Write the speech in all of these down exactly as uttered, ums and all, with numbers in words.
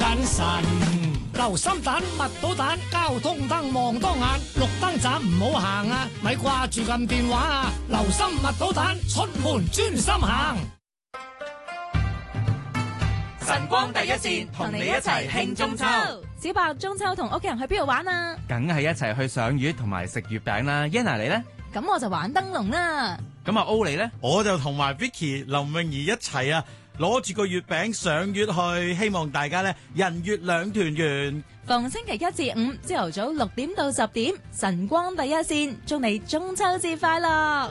謹慎。留心蛋、密到蛋、交通燈望多眼，綠燈盞唔好行啊！咪掛住撳電話啊！留心密到蛋，出門專心行。 晨光第一線，同你一齊慶中秋。 小白中秋同屋企人去邊度玩啊？ 梗係一齊去賞月同埋食月餅啦。Yana 你呢？ 咁我就玩燈籠啦。 咁啊 O 你呢？ 我就同埋 Vicky、林詠儀一齊啊，攞住個月餅賞月去，希望大家咧人月兩團圓。 逢星期一至五朝頭早六點到十點，晨光第一線，祝你中秋節快樂。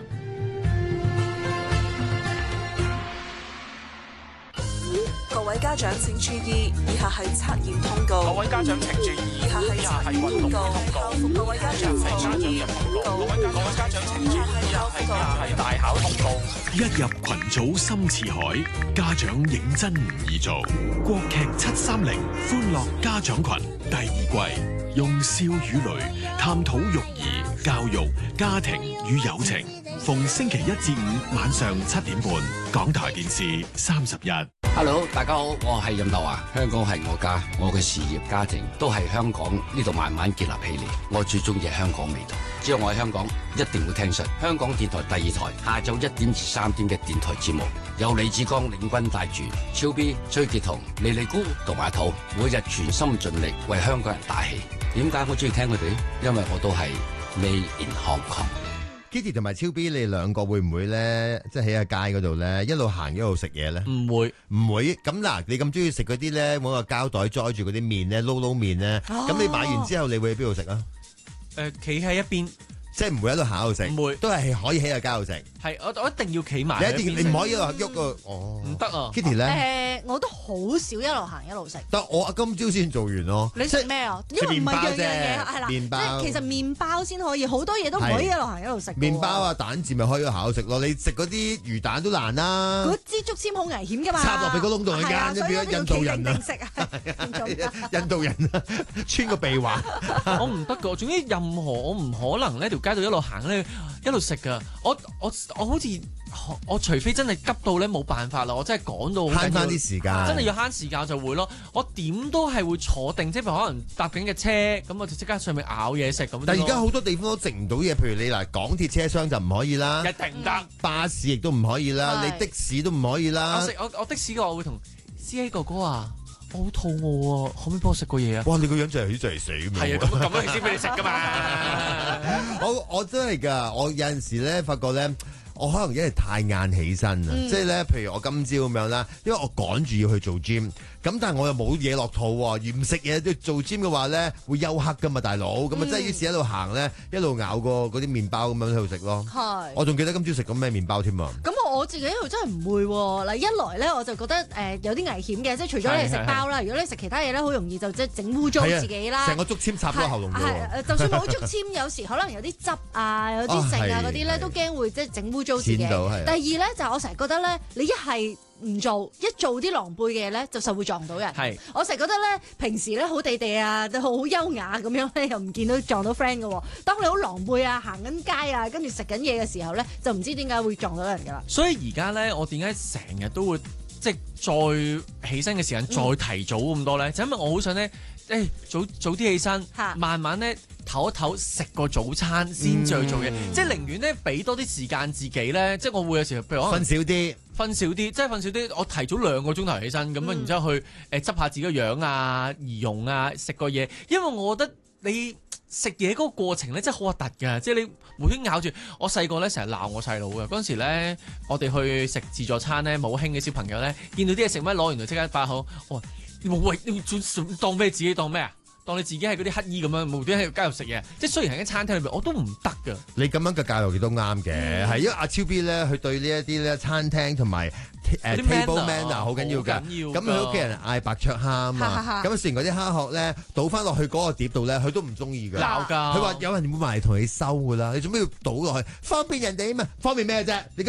各位家長請注意，以下係測驗通告。 各位家長請注意， 以下係測驗通告。各位家長請注意，各位家長請注意，以下係大考通告。 一入群組深似海，家長認真唔易做。國劇七三零歡樂家長群第二季，用笑與淚探討育兒、教育、家庭與友情。逢星期一至五晚上七點半，港台電視三十一。 Hello， 大家好，我係任達華。香港係我家，我嘅事業、家庭都係香港呢度慢慢建立起嚟。我最中意係香港味道。只要我喺香港，一定會聽實香港電台第二台下晝一點至三點嘅電台節目，有李志剛領軍帶住超 B、崔潔彤、莉莉姑同埋阿土，每日全心盡力為香港人打氣。點解我中意聽佢哋？因為我都係 Made in Hong Kong。Kitty 同埋超 B， 你哋兩個會唔會咧，即係喺個街嗰度咧，一路行一路食嘢咧？ 唔會， 唔會。咁嗱，你咁中意食嗰啲咧，揾個膠袋載住嗰啲麵咧，撈撈麵咧，咁、哦、你買完之後，你會喺邊度食啊？ 誒、呃，企喺一邊。即係唔會喺度行喺度食，唔會，都係可以喺個街度食。 係，我我一定要企埋。 你一定你唔可以喺度喐個，哦， 唔得啊 ！Kitty 咧， 誒、呃，我都好少一路行一路食。 但我今朝先做完咯。 你食咩啊？因為唔係樣樣嘢係啦， 麵包即係其實麵包先可以，好多嘢都唔可以一路行一路食。 麵包啊，蛋治咪可以行喺度食咯。你食嗰啲魚蛋都難啦。 嗰支竹籤好危險㗎嘛， 插落去個窿度去間，變咗印度人啊！印度人啊，穿個鼻環。 我唔得㗎，總之任何我唔可能呢條街度一路行咧。一路食噶，我我我好似我除非真係急到咧冇辦法啦，我真係趕到慳翻啲時間， 真係要慳時間就會咯。我點都係會坐定，即係可能搭緊嘅車，咁我就即刻上面咬嘢食咁。 但係而家好多地方都食唔到嘢，譬如你嗱港鐵車廂就唔可以啦， 一定唔得。 巴士亦都唔可以啦，你的士都唔可以啦。 我食我我的士嘅話，我會同司機哥哥啊。我好肚餓啊，可唔可以幫我食個嘢啊？ 哇！你個樣就係就係死咁。 係啊，咁咁樣先俾你食噶嘛。 我我真係㗎，我有陣時咧發覺咧，我可能因為太晏起身啦，嗯、即係咧，譬如我今朝咁樣啦，因為我趕住要去做 gym，咁但係我又冇嘢落肚喎，而唔食嘢都做 gym 嘅話咧，會休克㗎嘛，大佬，咁啊、嗯，即係於是一路行咧，一路咬個嗰啲麵包咁樣喺度食咯。係。我仲記得今朝食過咩麵包添啊？咁我自己又真係唔會喎。嗱，一來咧我就覺得誒、呃、有啲危險嘅，即係除咗你食包啦，如果你食其他嘢咧，好容易就即係整污糟自己啦。 成個竹籤插咗喉嚨㗎喎。 就算冇竹籤，有時可能有啲汁啊，有啲剩啊嗰啲咧，都驚會即係整污糟自己。第二咧就係、我成日覺得咧，你一係唔做，一做啲狼狽嘅嘢咧，就實會撞到人。係，我成日覺得咧，平時咧好地地啊，好好優雅咁樣咧，又唔見到撞到 friend 嘅。當你好狼狽啊，行緊街啊，跟住食緊嘢嘅時候咧，就唔知點解會撞到人噶啦。所以而家咧，我點解成日都會即係再起身嘅時間再提早咁多咧？嗯、就因為我好想咧，誒、欸、早早啲起身，慢慢咧唞一唞，食個早餐先再做嘢，嗯、即係寧願咧俾多啲時間自己咧，即係我會有時候譬如可能瞓少啲。 瞓少啲，即係瞓少啲。我提早兩個鐘頭起身，咁樣、嗯、然之後去誒執下自己個樣啊、儀容啊、食個嘢。因為我覺得你食嘢嗰個過程咧，真係好核突㗎。即係你每天咬住。我細個咧成日鬧我細佬嘅嗰陣時咧，我哋去食自助餐咧，冇興嘅小朋友咧，見到啲嘢食乜攞完就即刻擺口。我話喂，你當咩自己當咩啊？當你自己係嗰啲乞衣咁樣，無端喺條街度食嘢，即係雖然喺間餐廳裏邊，我都唔得㗎。你咁樣嘅教育亦都啱嘅，係、嗯、因為阿超 B 咧，佢對呢一啲咧餐廳同埋誒 table manner 好緊要㗎。咁佢屋企人嗌白灼蝦啊嘛，咁食完嗰啲蝦殼咧，倒翻落去嗰個碟度咧，佢都唔中意㗎。鬧㗎。佢話有人會埋嚟同你收㗎啦，你做咩要倒落去？方便人哋啊嘛，方便咩啫？你